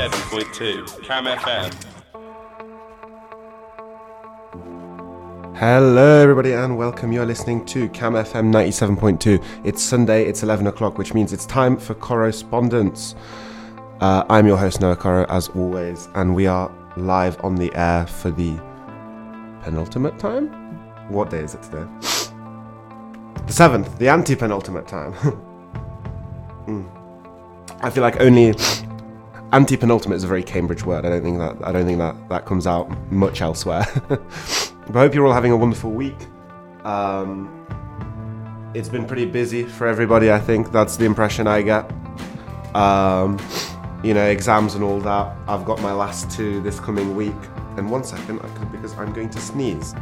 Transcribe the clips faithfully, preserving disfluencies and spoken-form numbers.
seven point two Cam F M. Hello everybody and welcome. You're listening to Cam F M ninety-seven point two. It's Sunday, it's eleven o'clock, which means it's time for Correspondence. Uh, I'm your host Noah Corro, as always, and we are live on the air for the penultimate time? What day is it today? The seventh, the anti-penultimate time. mm. I feel like only anti-penultimate is a very Cambridge word. I don't think that I don't think that, that comes out much elsewhere. But I hope you're all having a wonderful week. Um, it's been pretty busy for everybody, I think. That's the impression I get. Um, you know, exams and all that. I've got my last two this coming week. And one second, I could, because I'm going to sneeze.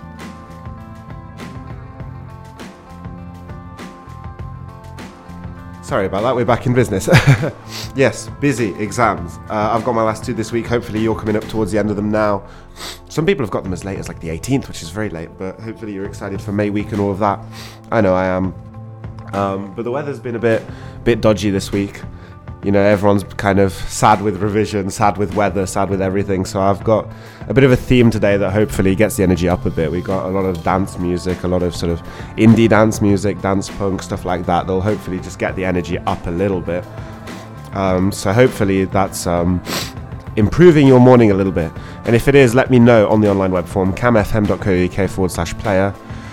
Sorry about that, we're back in business. Yes, busy exams. Uh, I've got my last two this week. Hopefully you're coming up towards the end of them now. Some people have got them as late as like the eighteenth, which is very late, but hopefully you're excited for May week and all of that. I know I am. Um, but the weather's been a bit, bit dodgy this week. You know, everyone's kind of sad with revision, sad with weather, sad with everything. So I've got a bit of a theme today that hopefully gets the energy up a bit. We've got a lot of dance music, a lot of sort of indie dance music, dance punk, stuff like that. They'll hopefully just get the energy up a little bit. Um, so hopefully that's um, improving your morning a little bit. And if it is, let me know on the online web form, camfm.co.uk forward slash player.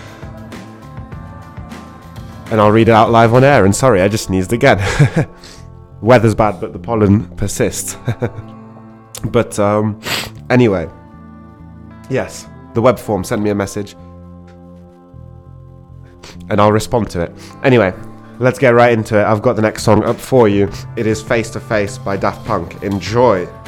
And I'll read it out live on air. And sorry, I just sneezed again. Weather's bad, but the pollen persists. But um, anyway, yes, the web form, send me a message and I'll respond to it. Anyway, let's get right into it. I've got the next song up for you. It is Face to Face by Daft Punk. Enjoy.